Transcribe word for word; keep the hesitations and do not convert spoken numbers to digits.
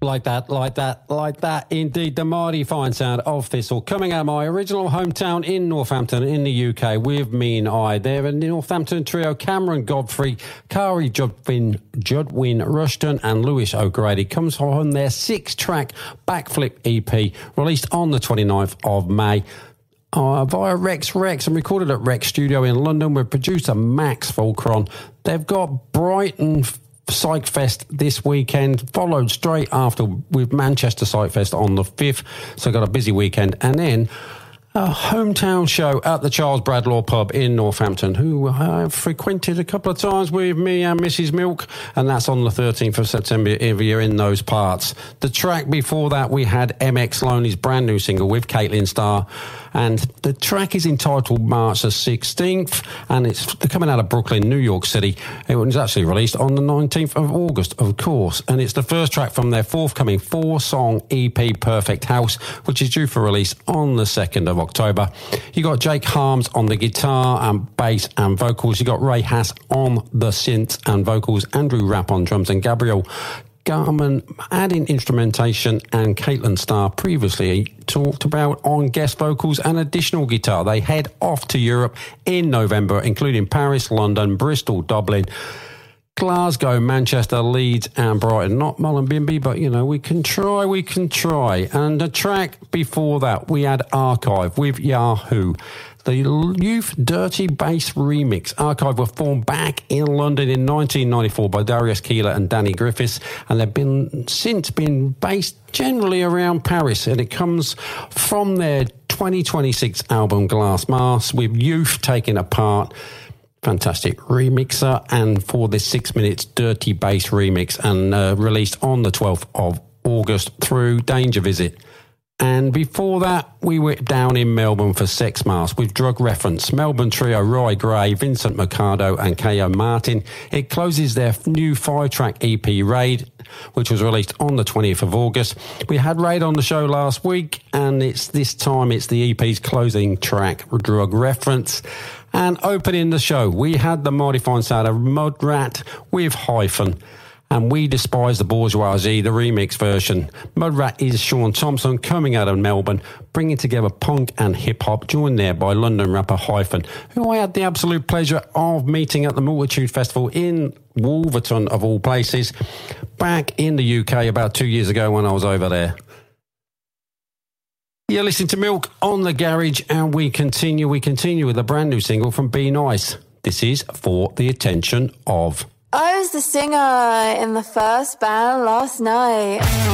Like that, like that, like that. Indeed, the mighty fine sound of Thistle coming out of my original hometown in Northampton in the U K with Mean Eye. They're a Northampton trio, Cameron Godfrey, Kari Judwin, Judwin Rushton and Lewis O'Grady. Comes on their six-track Backflip E P, released on the twenty-ninth of May. Uh, via Rex Rex and recorded at Rex Studio in London with producer Max Volcron. They've got Brighton Psych Fest this weekend, followed straight after with Manchester Psych Fest on the fifth, so got a busy weekend, and then a hometown show at the Charles Bradlaugh pub in Northampton, who I've frequented a couple of times with me and Missus Milk, and that's on the thirteenth of September every year in those parts. The track before that, we had M X Loney's brand new single with Caitlin Starr, and the track is entitled March the sixteenth, and it's coming out of Brooklyn, New York City. It was actually released on the nineteenth of August, of course, and it's the first track from their forthcoming four-song E P Perfect House, which is due for release on the second of October. You got Jake Harms on the guitar and bass and vocals. You got Ray Hass on the synths and vocals, Andrew Rapp on drums, and Gabriel Garman adding instrumentation, and Caitlin Starr previously talked about on guest vocals and additional guitar. They head off to Europe in November, including Paris, London, Bristol, Dublin, Glasgow, Manchester, Leeds and Brighton. Not Mullumbimby, but, you know, we can try, we can try. And the track before that, we had Archive with Yahoo. The Youth Dirty Bass Remix. Archive were formed back in London in nineteen ninety-four by Darius Keeler and Danny Griffiths, and they've been since been based generally around Paris, and it comes from their twenty twenty-six album Glass Mass, with Youth taking a part. Fantastic remixer, and for this six minutes dirty bass remix, and uh, released on the twelfth of August through Danger Visit. And before that, we were down in Melbourne for Sex Mask with Drug Reference, Melbourne trio Roy Gray, Vincent Mercado and K O Martin. It closes their new five-track E P Raid, which was released on the twentieth of August. We had Raid on the show last week, and it's this time it's the E P's closing track, Drug Reference. And opening the show, we had the mighty fine sound of Mudrat with Hyphen. And We Despise the Bourgeoisie, the remix version. Mudrat is Sean Thompson, coming out of Melbourne, bringing together punk and hip-hop, joined there by London rapper Hyphen, who I had the absolute pleasure of meeting at the Multitude Festival in Wolverton, of all places, back in the U K about two years ago when I was over there. You're listening to Milk on the Garage, and we continue, we continue with a brand new single from Be Nice. This is For the Attention of... I was the singer in the first band last night.